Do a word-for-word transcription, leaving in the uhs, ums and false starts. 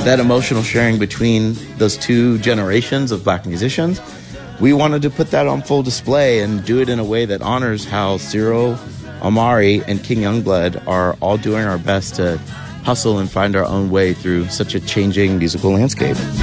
that emotional sharing between those two generations of black musicians. We wanted to put that on full display and do it in a way that honors how Ciro, Omari, and King Youngblood are all doing our best to hustle and find our own way through such a changing musical landscape.